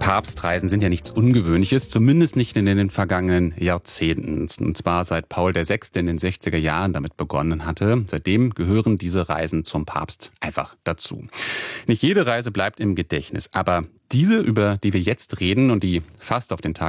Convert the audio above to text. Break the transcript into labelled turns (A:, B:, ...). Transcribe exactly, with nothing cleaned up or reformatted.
A: Papstreisen sind ja nichts Ungewöhnliches, zumindest nicht in den vergangenen Jahrzehnten. Und zwar seit Paul der Sechste in den sechziger Jahren damit begonnen hatte. Seitdem gehören diese Reisen zum Papst einfach dazu. Nicht jede Reise bleibt im Gedächtnis, aber diese, über die wir jetzt reden und die fast auf den Tag